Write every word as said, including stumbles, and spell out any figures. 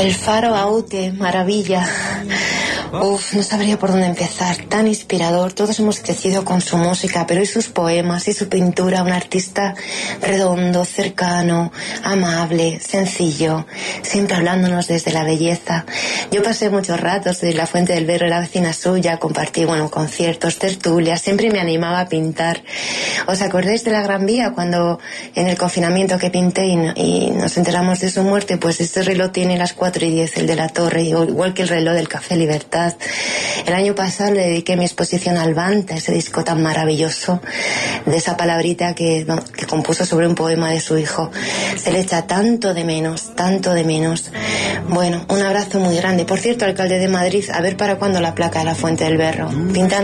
El Faro Aute, maravilla. Uf, no sabría por dónde empezar. Tan inspirador. Todos hemos crecido con su música, pero y sus poemas y su pintura. Un artista redondo, cercano, amable, sencillo, siempre hablándonos desde la belleza. Yo pasé muchos ratos desde la Fuente del Berro, la vecina suya, compartí, bueno, conciertos, tertulias, siempre me animaba a pintar. ¿Os acordáis de la Gran Vía cuando en el confinamiento que pinté y, y nos enteramos de su muerte? Pues este reloj tiene las cuatro y diez, el de la torre, igual que el reloj del Café Libertad. El año pasado le dediqué mi exposición al Banta, ese disco tan maravilloso, de esa palabrita que, no, que compuso sobre un poema de su hijo. Se le echa tanto de menos, tanto de menos. Bueno, un abrazo muy grande. Por cierto, alcalde de Madrid, a ver para cuándo la placa de la Fuente del Berro. Pintando